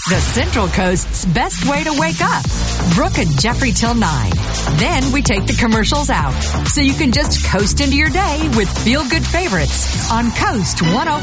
The Central Coast's best way to wake up. Brooke and Jeffrey till 9. Then we take the commercials out, so you can just coast into your day with feel-good favorites on Coast 105.